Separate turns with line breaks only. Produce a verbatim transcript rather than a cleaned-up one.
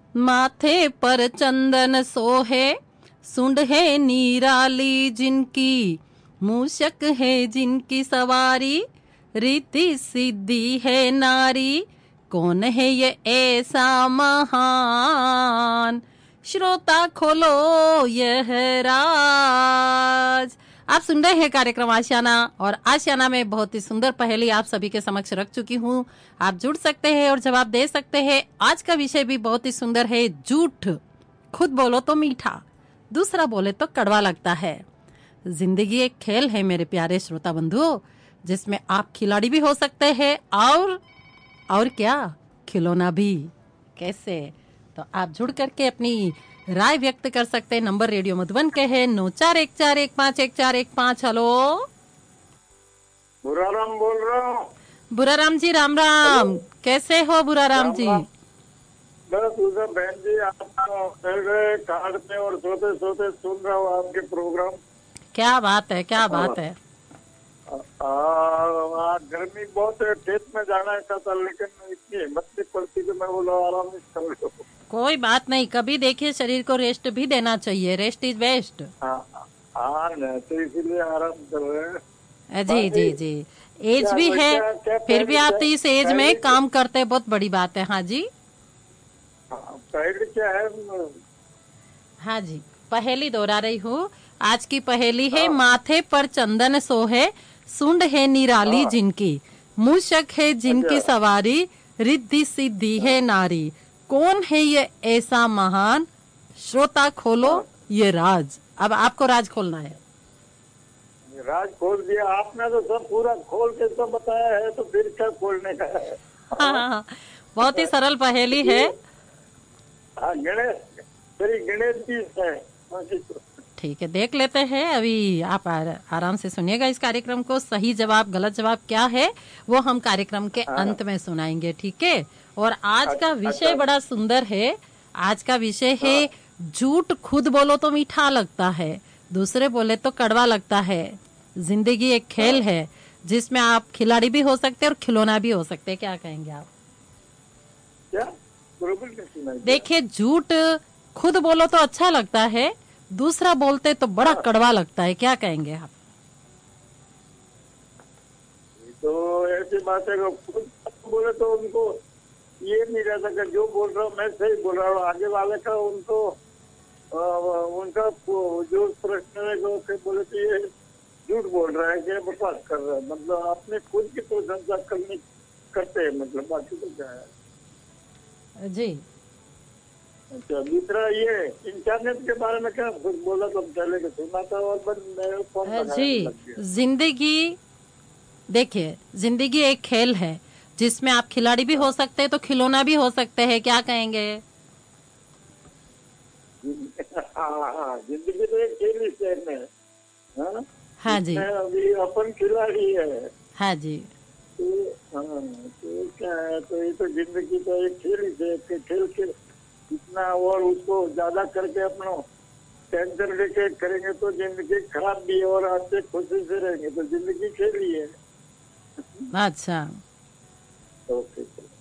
माथे पर चंदन सोहे, सुंड है निराली जिनकी, मूषक है जिनकी सवारी, रीति सिद्धि है नारी, कौन है ये ऐसा महान, श्रोता खोलो यह राज। आप सुन रहे हैं कार्यक्रम आशियाना, और आशियाना में बहुत ही सुंदर पहेली आप सभी के समक्ष रख चुकी हूँ। आप जुड़ सकते हैं और जवाब दे सकते हैं। आज का विषय भी बहुत ही सुंदर है, झूठ। खुद बोलो तो मीठा, दूसरा बोले तो कड़वा लगता है। जिंदगी एक खेल है मेरे प्यारे श्रोता बंधुओं, जिसमें आप खिलाड़ी भी हो सकते हैं और और क्या, खिलौना भी। कैसे? तो आप जुड़ करके अपनी राय व्यक्त कर सकते हैं। नंबर रेडियो मधुबन के है नौ चार एक चार एक पाँच एक चार एक पाँच। हेलो,
बुराराम बोल रहा हूँ।
बुराराम जी, राम राम। कैसे हो बुराराम जी?
बस उधर बहन जी, आप मिल गए कार्ड पे और सोते सोते सुन रहा हूँ आपके प्रोग्राम।
क्या बात है, क्या बात है।
आ, गर्मी बहुत है, खेत में जाना था, लेकिन इतनी हिम्मत नहीं पड़ती कि मैं बोला आराम से कर लो।
कोई बात नहीं, कभी देखिए शरीर को रेस्ट भी देना चाहिए, रेस्ट इज बेस्ट।
हाँ हाँ, तो इसीलिए आराम कर रहे हैं।
जी जी जी, एज भी है,
क्या, क्या
फिर भी आप इस एज में काम करते हैं, बहुत बड़ी बात है। हाँ जी,
पहले क्या है?
हाँ जी, पहेली दोहरा रही हूँ। आज की पहेली है, माथे पर चंदन सोहे, सुंड है निराली जिनकी, मूषक है जिनकी सवारी, रिद्धि सिद्धि है नारी, कौन है ये ऐसा महान, श्रोता खोलो ये राज। अब आपको राज खोलना है।
राज खोल दिया आपने, तो सब पूरा खोल के सब बताया है, तो फिर क्या खोलने का है?
हाँ, हाँ, हाँ, बहुत ही सरल पहेली है।
हाँ, गणेश, मेरी गणेश जी है।
ठीक है, देख लेते हैं। अभी आप आराम से सुनिएगा इस कार्यक्रम को। सही जवाब गलत जवाब क्या है वो हम कार्यक्रम के अंत में सुनाएंगे, ठीक है। और आज का विषय बड़ा सुंदर है। आज का विषय है झूठ। खुद बोलो तो मीठा लगता है, दूसरे बोले तो कड़वा लगता है। जिंदगी एक खेल है जिसमें आप खिलाड़ी भी हो सकते हैं और खिलौना भी हो सकते हैं। क्या कहेंगे आप?
क्या? बरोबर।
देखिए, झूठ खुद बोलो तो अच्छा लगता है, दूसरा बोलते तो बड़ा कड़वा लगता है। क्या कहेंगे आप?
तो ऐसी बात है, खुद बोले तो उनको ये नहीं रहता कि जो बोल रहा हूँ मैं सही बोल रहा हूँ, आगे वाले का उनको आ, उनका जो प्रश्न है जो बोले तो ये झूठ बोल रहा है, क्या बकवास कर रहा है, मतलब अपने खुद की प्रशंसा करने करते हैं, मतलब बाकी तो क्या है
जी।
अच्छा, दूसरा ये इंटरनेट के बारे में क्या कुछ बोला तो पहले के सुना था और बस मेरे फोन
जी, जिंदगी देखिए, जिंदगी एक खेल है जिसमें आप खिलाड़ी भी हो सकते हैं तो खिलौना भी हो सकते हैं। क्या कहेंगे?
हाँ हाँ, जिंदगी तो एक खेल ही है। हाँ,
हाँ जी,
अभी अपन खिलाड़ी है।
हाँ जी,
तो हाँ, तो क्या है, तो ये तो जिंदगी तो एक खेल ही है, खेल के इतना और उसको ज्यादा करके अपना टेंशन लेके करेंगे तो जिंदगी खराब भी है, और अच्छे खुशी से रहेंगे तो जिंदगी खेल ही है।
अच्छा,